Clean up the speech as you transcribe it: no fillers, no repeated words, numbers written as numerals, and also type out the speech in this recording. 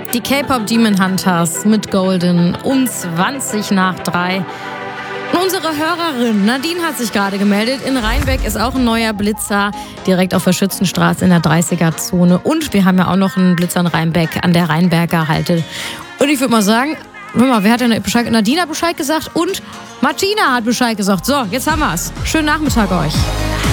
die K-Pop Demon Hunters mit Golden um 2:20. Und unsere Hörerin Nadine hat sich gerade gemeldet. In Rheinbeck ist auch ein neuer Blitzer, direkt auf der Schützenstraße in der 30er-Zone. Und wir haben ja auch noch einen Blitzer in Rheinbeck an der Rheinberger Halte. Und ich würde mal sagen, wer hat denn Bescheid? Nadine hat Bescheid gesagt und Martina hat Bescheid gesagt. So, jetzt haben wir's. Schönen Nachmittag euch.